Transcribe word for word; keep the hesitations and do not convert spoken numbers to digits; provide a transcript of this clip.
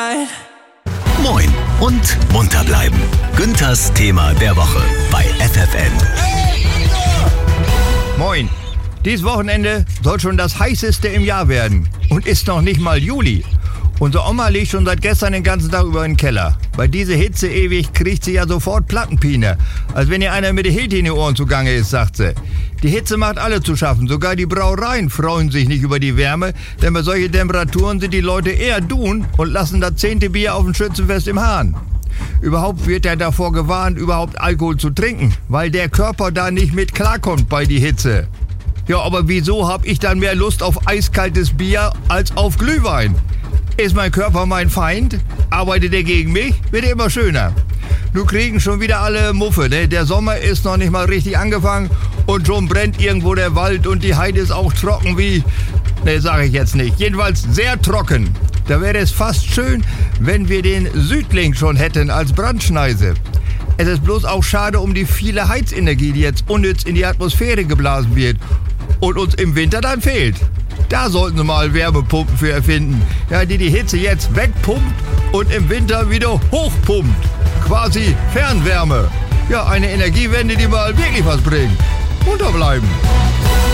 sein. Moin und munter bleiben. Günthers Thema der Woche bei F F N. Moin. Dieses Wochenende soll schon das heißeste im Jahr werden und ist noch nicht mal Juli. Unsere Oma liegt schon seit gestern den ganzen Tag über den Keller. Bei dieser Hitze ewig kriegt sie ja sofort Plattenpine. Als wenn ihr einer mit der Hilti in die Ohren zugange ist, sagt sie. Die Hitze macht alle zu schaffen. Sogar die Brauereien freuen sich nicht über die Wärme, denn bei solchen Temperaturen sind die Leute eher dun und lassen das zehnte Bier auf dem Schützenfest im Hahn. Überhaupt wird er davor gewarnt, überhaupt Alkohol zu trinken, weil der Körper da nicht mit klarkommt bei die Hitze. Ja, aber wieso hab ich dann mehr Lust auf eiskaltes Bier als auf Glühwein? Ist mein Körper mein Feind? Arbeitet er gegen mich? Wird er immer schöner. Nun kriegen schon wieder alle Muffe, ne? Der Sommer ist noch nicht mal richtig angefangen und schon brennt irgendwo der Wald und die Heide ist auch trocken wie... Ne, sage ich jetzt nicht. Jedenfalls sehr trocken. Da wäre es fast schön, wenn wir den Südling schon hätten als Brandschneise. Es ist bloß auch schade um die viele Heizenergie, die jetzt unnütz in die Atmosphäre geblasen wird und uns im Winter dann fehlt. Da sollten sie mal Wärmepumpen für erfinden, ja, die die Hitze jetzt wegpumpt und im Winter wieder hochpumpt. Quasi Fernwärme. Ja, eine Energiewende, die mal wirklich was bringt. Unterbleiben.